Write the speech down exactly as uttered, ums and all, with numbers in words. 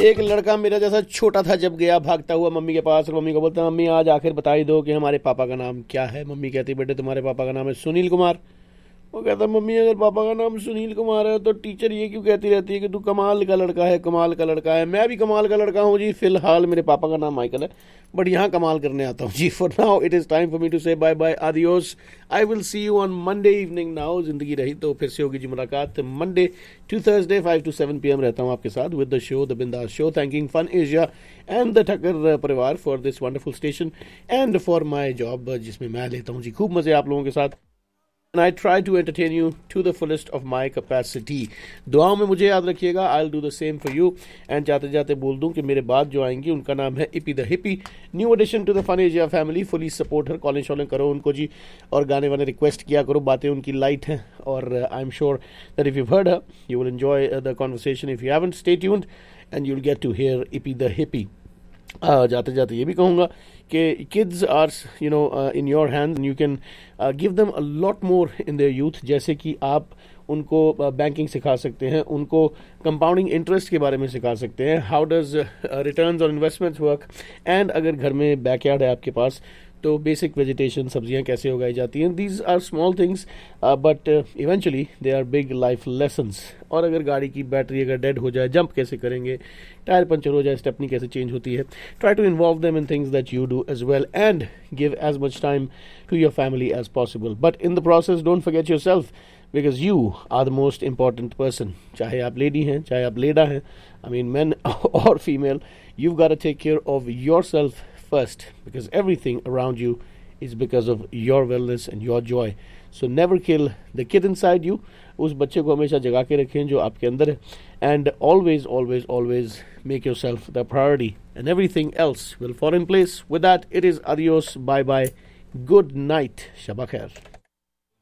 एक लड़का मेरा जैसा छोटा था जब गया भागता हुआ मम्मी के पास और मम्मी को बोलता मम्मी आज आखिर बता ही दो कि हमारे पापा का नाम क्या है। मम्मी कहती बेटे तुम्हारे पापा का नाम है सुनील कुमार। वो कहता मम्मी अगर पापा का नाम सुनील कुमार है तो टीचर ये क्यों कहती रहती है कि तू कमाल का लड़का है कमाल का लड़का है। मैं भी कमाल का लड़का हूँ जी, फिलहाल मेरे पापा का नाम माइकल है बट यहाँ कमाल करने आता हूँ जी। For now it is time for me to से bye bye, adios. I will see you on Monday evening now. जिंदगी रही तो फिर से होगी जी मुलाकात। Monday to Thursday five to seven P M रहता हूँ आपके साथ विद द शो द बिंदास show. Thanking fun Asia and the Thakkar परिवार for this wonderful station and for my job जिसमें मैं लेता हूँ जी खूब मजे आप लोगों के साथ। And I try to entertain you to the fullest of my capacity. दुआओं में मुझे याद रखिएगा। I'll do the same for you. And जाते जाते बोल दूं कि मेरे बाद जो आएंगी उनका नाम है EP the hippie, new addition to the fun Asia family. Fully support her, calling शॉलिंग करो उनको जी और गाने वाने रिक्वेस्ट किया करो। बातें उनकी लाइट हैं और I am sure that if you heard her you will enjoy the conversation. If you haven't stay tuned and you will get to here EP the hippie. Uh, जाते जाते ये भी कहूँगा कि kids are you know in your hand, you can give them a lot more in their youth. जैसे कि आप उनको बैंकिंग uh, सिखा सकते हैं, उनको कंपाउंडिंग इंटरेस्ट के बारे में सिखा सकते हैं, हाउ डज रिटर्न्स और इन्वेस्टमेंट्स वर्क। एंड अगर घर में बैकयार्ड है आपके पास तो बेसिक वेजिटेशन सब्जियां कैसे उगाई जाती हैं। These are small things but eventually they are big life lessons. और अगर गाड़ी की बैटरी अगर डेड हो जाए जंप कैसे करेंगे, टायर पंचर हो जाए स्टेपनी कैसे चेंज होती है, try to involve them in things that you do as well and give as much time to your family as possible. But in the process don't forget your self because you are the most important person. चाहे आप lady हैं चाहे आप लेडा हैं, I mean man और female, you've got to take care of yourself first because everything around you is because of your wellness and your joy. So never kill the kid inside you. उस बच्चे को हमेशा जगा के रखें जो आपके अंदर है. And always, always, always make yourself the priority and everything else will fall in place. With that, it is adios, bye bye, good night, Shabba Khair.